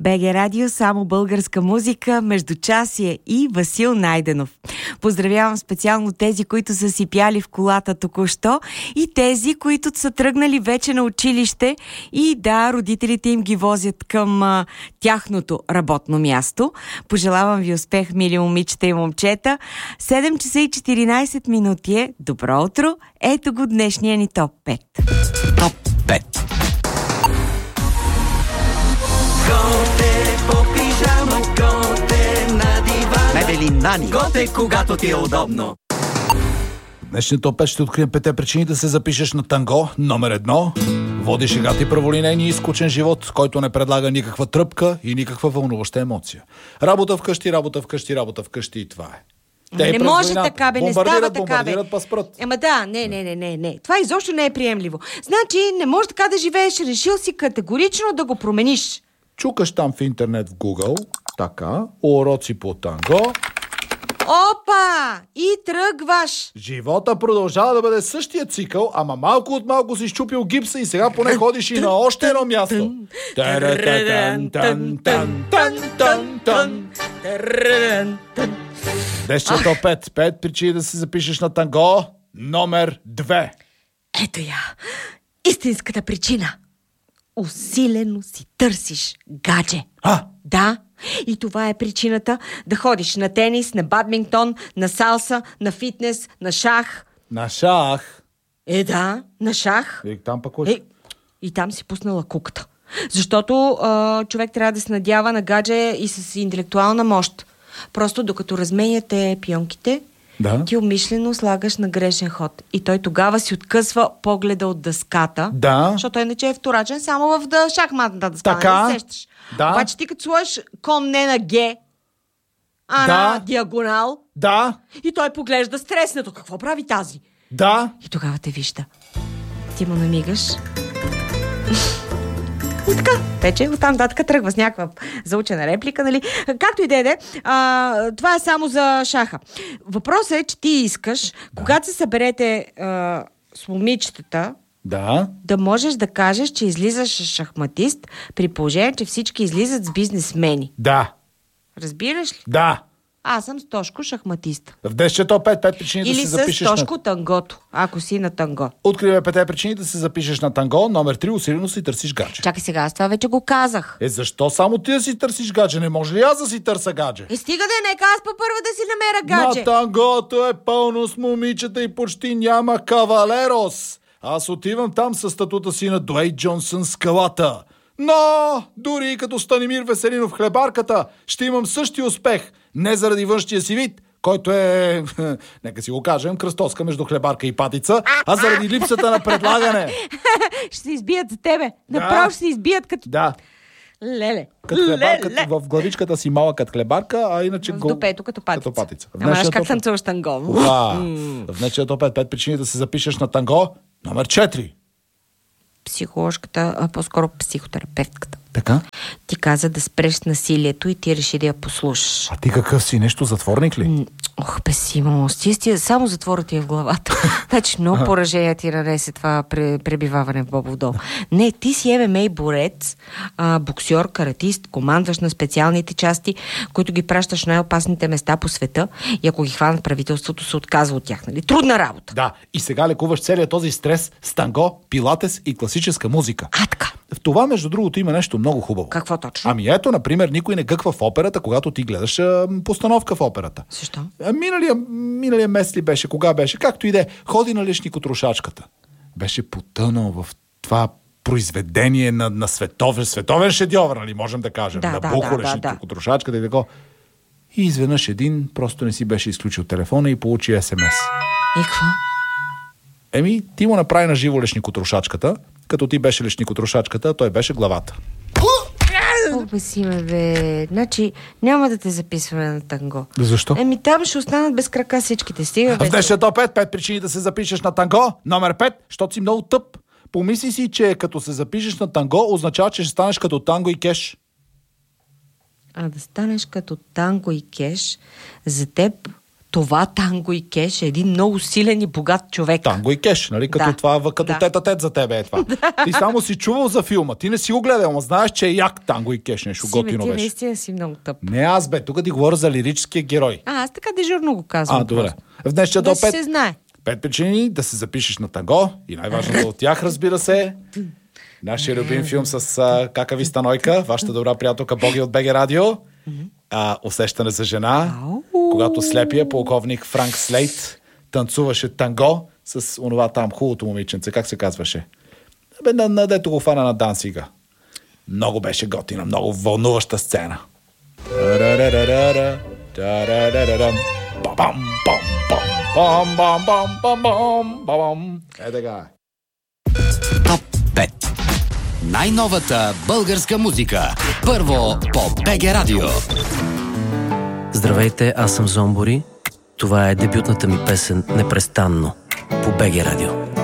БГ Радио, само българска музика, междучасие и Васил Найденов. Поздравявам специално тези, които са си пяли в колата току-що и тези, които са тръгнали вече на училище и да, родителите им ги возят към тяхното работно място. Пожелавам ви успех, мили момичета и момчета. 7 часа и 14 минути е. Добро утро! Ето го днешния ни топ 5. Топ 5. Готе по пижама, готе на дивана. Мебели Нани. Готе, когато ти е удобно. Днешния топ 5 ще открием 5 причини да се запишеш на танго. Номер 1. Води шегат и праволинейния и скучен живот, който не предлага никаква тръпка и никаква вълнуваща емоция. Работа вкъщи, работа вкъщи, работа вкъщи и това е. Не може така, бе, не става така, бе. Бомбардират паспрат. Ема да, не. Това изобщо не е приемливо. Значи, не може така да живееш, решил си категорично да го промениш. Чукаш там в интернет в Google, така, уроци по танго. Опа! И тръгваш! Живота продължава да бъде същия цикъл, ама малко от малко си щупил гипса и сега поне ходиш и на още едно място. Днешния топ 5. 5 причини да се запишеш на танго. Номер 2. Ето я! Истинската причина. Усилено си търсиш гадже. Да, и това е причината да ходиш на тенис, на бадминтон, на салса, на фитнес, на шах. На шах? Да, на шах. Там пък И там си пуснала куката. Защото човек трябва да се надява на гадже и с интелектуална мощ. Просто докато разменяте пионките, да, ти умишлено слагаш на грешен ход. И той тогава си откъсва погледа от дъската. Да. Защото иначе е вторачен само в шахматната дъска. Така. Не сещаш. Да. Обаче ти като сложиш кон не на Г, а на диагонал. Да. И той поглежда стреснато. Какво прави тази? Да. И тогава те вижда. Ти му намигаш. И така, вече оттам нататък тръгва с някаква заучена реплика, нали? Както и да е, това е само за шаха. Въпросът е, че ти искаш, когато се съберете с момичетата, да можеш да кажеш, че излизаш шахматист, при положение, че всички излизат с бизнесмени. Да. Разбираш ли? Да. Аз съм с Тошко шахматист. В днешния топ 5 причини да се запишеш или с Тошко тангото, ако си на танго. Откриваме 5 причини да се запишеш на танго. Номер 3. Усилено си търсиш гадже. Чакай сега, аз това вече го казах. Защо само ти да си търсиш гадже? Не може ли аз да си търся гадже? Стига да нека аз първо да си намеря гадже. На тангото е пълно с момичета и почти няма кавалерос. Аз отивам там със статута си на Дуейн Джонсън скалата. Но дори като Станимир Веселинов в хлебарката ще имам същия успех. Не заради външния си вид, който е, нека си го кажем, кръстоска между хлебарка и патица, а заради липсата на предлагане. Ще се избият за тебе. Направо ще се избият като... Да. Леле. Като хлебарка, в главичката си малък като хлебарка, а иначе в допето като патица. Ама знаеш как танцуваш танго. В днешния топ 5 причини да се запишеш на танго. Номер 4. Психоложката, а по-скоро психотерапевтката. Така? Ти каза да спреш насилието и ти реши да я послушаш. А ти какъв си? Нещо затворник ли? Ох, Симо, само затвора ти е в главата. Значи много поражения ти нанесе това пребиваване в Бобов дол. Не, ти си ММА борец, боксьор, каратист, командваш на специалните части, които ги пращаш в най-опасните места по света и ако ги хванат правителството, се отказва от тях. Нали? Трудна работа. Да, и сега лекуваш целият този стрес с танго, пилатес и класическа музика. Така. В това, между другото, има нещо много хубаво. Какво точно? Ами ето, например, никой не гъква в операта, когато ти гледаш постановка в операта. Защо? Миналия месец ли беше? Кога беше? Както и де. Ходи на Лешникотрошачката. Беше потънал в това произведение на световен шедьовър, нали, можем да кажем. Да, на да, Бухо, да, Лешникотрошачката и така. И изведнъж един просто не си беше изключил телефона и получи СМС. И какво? Ти му направи на живо Лешникотрошачката, като ти беше Лешникотрошачката, той беше главата. Симе, бе. Значи няма да те записваме на танго. Защо? Там ще останат без крака всичките. Стига, в днешния топ 5 причини да се запишеш на танго. Номер 5, защото си много тъп. Помисли си, че като се запишеш на танго, означава, че ще станеш като Танго и Кеш. Да станеш като Танго и Кеш, за теб това Танго и Кеш е един много силен и богат човек. Танго и Кеш, нали? Като това, като тет-а-тет за тебе е това. Ти само си чувал за филма, ти не си го гледал, но знаеш, че е як Танго и Кеш, нещо готино беше. Ти наистина си много тъп. Не аз тук ти говоря за лирическия герой. Аз така дежурно го казвам. Добре. В днешния до 5. се знае. 5 причини да се запишеш на танго и най-важното от тях, разбира се, нашия любим филм с какави станойка, вашата добра приятелка Боги от БГ Радио, Усещане за жена, когато слепия полковник Франк Слейт танцуваше танго с онова там хубавото момиченце, как се казваше? Дето го фана на Дансига. Много беше готина, много вълнуваща сцена. Така. Топ 5. Най-новата българска музика. Първо по БГ Радио. Здравейте, аз съм Зомбори. Това е дебютната ми песен "Непрестанно" по БГ Радио.